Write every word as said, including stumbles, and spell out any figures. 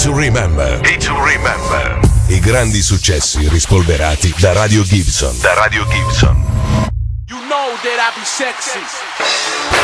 to Remember. Hit to Remember. I grandi successi rispolverati da Radio Gibson. Da Radio Gibson. You know that I be sexy.